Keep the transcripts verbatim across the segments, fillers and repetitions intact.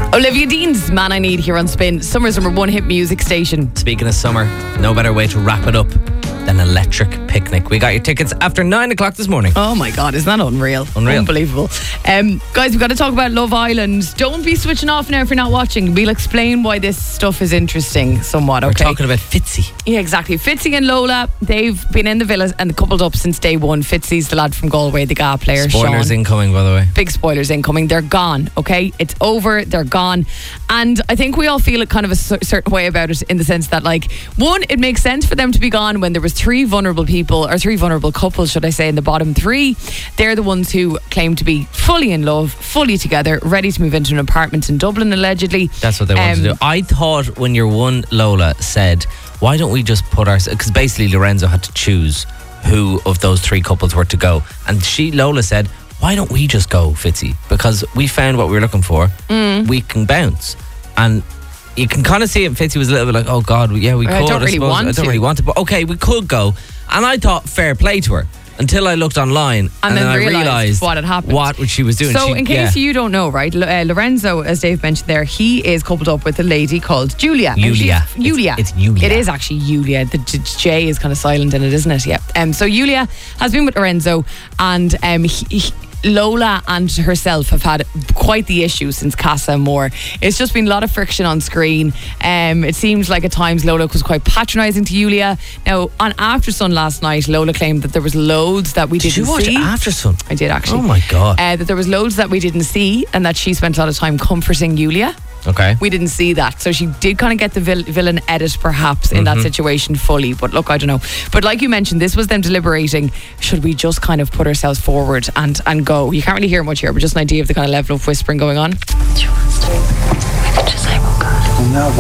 Olivia Dean's Man I Need here on Spin, Summer's number one hit music station. Speaking of summer, no better way to wrap it up than Electric Picnic. We got your tickets after nine o'clock this morning. Oh my God, isn't that unreal? Unreal. Unbelievable. Um, guys, we've got to talk about Love Island. Don't be switching off now if you're not watching. We'll explain why this stuff is interesting somewhat, okay? We're talking about Fitzy. Yeah, exactly. Fitzy and Lola, they've been in the villa and coupled up since day one. Fitzy's the lad from Galway, the G A player, Spoilers Sean. incoming, by the way. Big spoilers incoming. They're gone, okay? It's over. They're gone. And I think we all feel it kind of a certain way about it, in the sense that, like, one, it makes sense for them to be gone when there was three vulnerable people, or three vulnerable couples, should I say, in the bottom three. They're the ones who claim to be fully in love, fully together, ready to move into an apartment in Dublin, allegedly. That's what they want Um, to do. I thought when your one Lola said, why don't we just put our... Because basically Lorenzo had to choose who of those three couples were to go. And she, Lola, said, why don't we just go, Fitzy? Because we found what we were looking for. Mm. We can bounce. And you can kind of see it. Fitzy was a little bit like, oh God, yeah, we could. I don't I really suppose. want I don't to. really want to. But okay, we could go. And I thought fair play to her. Until I looked online and, And then, then I realised realised what had happened. What she was doing. So She- in case yeah. you don't know, right, L- uh, Lorenzo, as Dave mentioned there, he is coupled up with a lady called Julia. And Julia. she's- Julia. It's, it's Julia. It is actually Julia. The J J is kind of silent in it, isn't it? Yeah. Um, so Julia has been with Lorenzo, and um, he, he, Lola and herself have had quite the issue since Casa Amor. It's just been a lot of friction on screen. Um, it seems like at times Lola was quite patronising to Julia. Now, on After Sun last night, Lola claimed that there was loads that we Did didn't you watch see. After Sun? I did, actually. Oh my God. Uh, that there was loads that we didn't see, and that she spent a lot of time comforting Julia. Okay. We didn't see that. So she did kind of get the vil- villain edit perhaps in that situation fully. But look, I don't know. But like you mentioned, this was them deliberating, should we just kind of put ourselves forward and, and go? You can't really hear much here, but just an idea of the kind of level of whispering going on. She wants to. We could just say, oh God.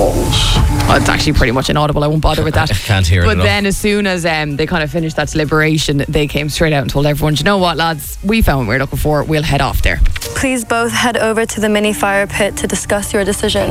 Well, it's actually pretty much inaudible. I won't bother with that. I can't hear it But at all. then as soon as um, they kind of finished that deliberation, they came straight out and told everyone, do you know what, lads? We found what we were looking for. We'll head off there. Please both head over to the mini fire pit to discuss your decision.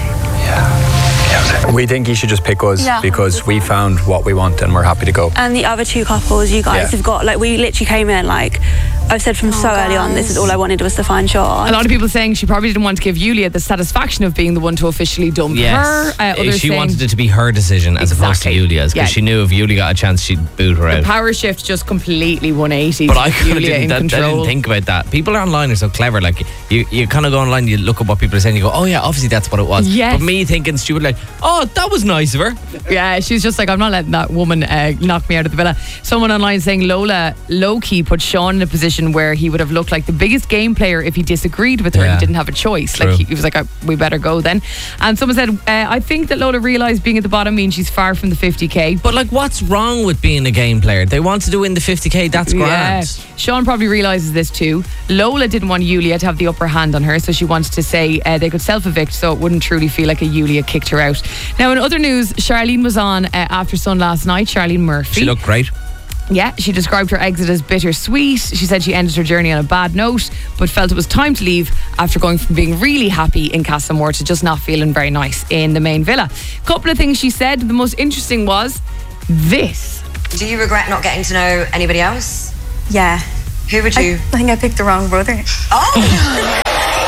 We think you should just pick us Yeah. because we found what we want and we're happy to go. And the other two couples, you guys Yeah. have got, like, we literally came in, like, I've said from so early on, this is all I wanted was to find A Sean. lot of people saying she probably didn't want to give Julia the satisfaction of being the one to officially dump her. Yes. Uh, others she saying wanted it to be her decision as opposed to Exactly. Julia's, because Yeah. she knew if Julia got a chance, she'd boot her the out. power shift just completely one eighty. But I kind of Julia didn't, in that, I control. didn't think about that. People online are so clever. Like, you, you kind of go online, you look up what people are saying, you go, oh yeah, obviously that's what it was. Yes. But me thinking stupid, like, oh, that was nice of her. Yeah, she's just like, I'm not letting that woman uh, knock me out of the villa. Someone online saying Lola low-key put Sean in a position where he would have looked like the biggest game player if he disagreed with her and Yeah. he didn't have a choice. True. Like he, he was like, oh, we better go then. And someone said, uh, I think that Lola realised being at the bottom means she's far from the fifty K. But like, what's wrong with being a game player? They wanted to win the fifty K, that's Yeah. grand. Sean probably realises this too. Lola didn't want Julia to have the upper hand on her, so she wanted to say uh, they could self-evict so it wouldn't truly feel like a Julia kicked her out. Now, in other news, Charlene was on uh, After Sun last night, Charlene Murphy. She looked great. Yeah, she described her exit as bittersweet. She said she ended her journey on a bad note, but felt it was time to leave after going from being really happy in Casa Amor to just not feeling very nice in the main villa. Couple of things she said. The most interesting was this. Do you regret not getting to know anybody else? Yeah. Who would I, you? I think I picked the wrong brother. Oh!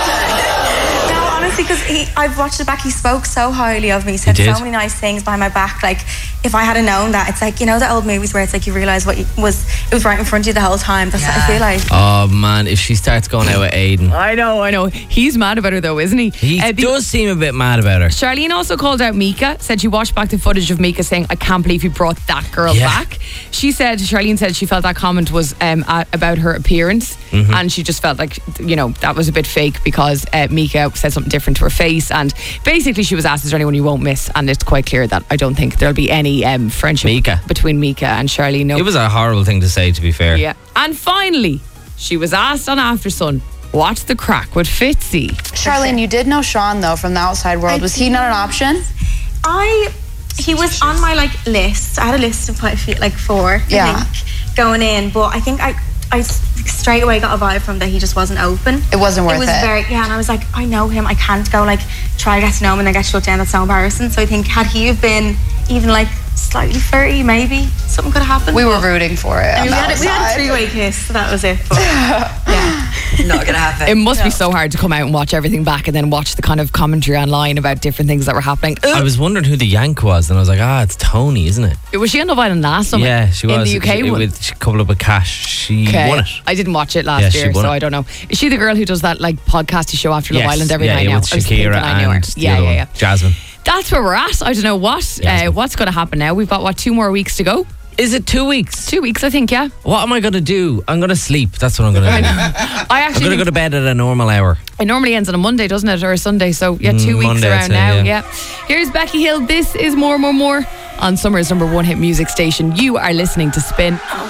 No, honestly, because I've watched it back. He spoke so highly of me. He said He did. so many nice things behind my back. Like, if I had known that, it's like, you know, the old movies where it's like you realise what you, was it was right in front of you the whole time. That's what I feel like. Oh man, if she starts going out with Aiden. I know, I know. He's mad about her though, isn't he? He Uh, the- does seem a bit mad about her. Charlene also called out Mika, said she watched back the footage of Mika saying, I can't believe you brought that girl Yeah. back. She said, Charlene said she felt that comment was um, a- about her appearance Mm-hmm. and she just felt like, you know, that was a bit fake because uh, Mika said something different to her face, and basically she was asked, is there anyone you won't miss? And it's quite clear that I don't think there'll be any um, friendship Mika. between Mika and Charlene. No. It was a horrible thing to say, to be fair. Yeah. And finally, she was asked on After Sun, what's the crack with Fitzy? Charlene, you did know Sean though from the outside world. Was he not an option? I he was on my like list. I had a list of quite a few, like four, Yeah. I think, going in. But I think I I s- straight away got a vibe from that he just wasn't open. It wasn't worth It was it. very yeah, and I was like, I know him. I can't go like try to get to know him and then get shut down. That's so embarrassing. So I think had he have been even like slightly flirty, maybe something could have happened. We were rooting for it. I on mean, we, the had, we had a outside. three-way kiss, so that was it. But, yeah. Not gonna happen. It must be so hard to come out and watch everything back and then watch the kind of commentary online about different things that were happening. Ugh. I was wondering who the Yank was, and I was like, ah, it's Tony, isn't it? Was she on Love Island last summer? Yeah, she was. In the U K she, one? with she coupled up with Cash. She Okay. won it. I didn't watch it last Yeah, she year, won so it. I don't know. Is she the girl who does that like podcasty show after Love Yes, Island every yeah, night yeah, now? with I was thinking Shakira I knew her. and the Yeah, other yeah, one, yeah. Jasmine. That's where we're at. I don't know what uh, Jasmine. what's going to happen now. We've got what two more weeks to go. Is it two weeks? Two weeks, I think. Yeah. What am I going to do? I'm going to sleep. That's what I'm going to do. I I'm actually going to go to bed at a normal hour. it normally ends on a Monday, doesn't it, or a Sunday? So yeah, two Mm, weeks Monday, I'd around say, now. yeah. Yeah. Here's Becky Hill. This is More, More, More on Summer's number one hit music station. You are listening to Spin.